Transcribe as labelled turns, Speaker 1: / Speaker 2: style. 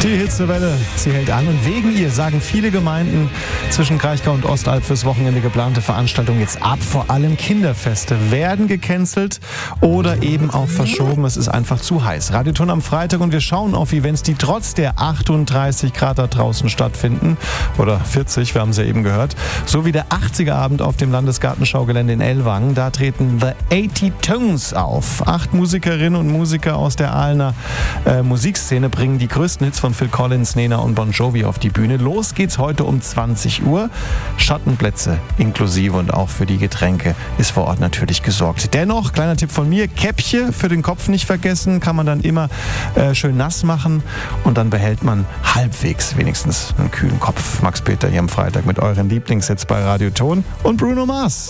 Speaker 1: Die Hitzewelle, sie hält an und wegen ihr sagen viele Gemeinden zwischen Kraichgau und Ostalb fürs Wochenende geplante Veranstaltungen jetzt ab. Vor allem Kinderfeste werden gecancelt oder eben auch verschoben. Es ist einfach zu heiß. Radioton am Freitag und wir schauen auf Events, die trotz der 38 Grad da draußen stattfinden. Oder 40, wir haben es ja eben gehört. So wie der 80er Abend auf dem Landesgartenschaugelände in Ellwangen. Da treten The 80 Tones auf. 8 Musikerinnen und Musiker aus der Ahlener Musikszene bringen die größten Hits von Phil Collins, Nena und Bon Jovi auf die Bühne. Los geht's heute um 20 Uhr. Schattenplätze inklusive und auch für die Getränke ist vor Ort natürlich gesorgt. Dennoch, kleiner Tipp von mir, Käppchen für den Kopf nicht vergessen, kann man dann immer schön nass machen und dann behält man halbwegs wenigstens einen kühlen Kopf. Max Peter hier am Freitag mit euren Lieblingshits bei Radio Ton und Bruno Mars.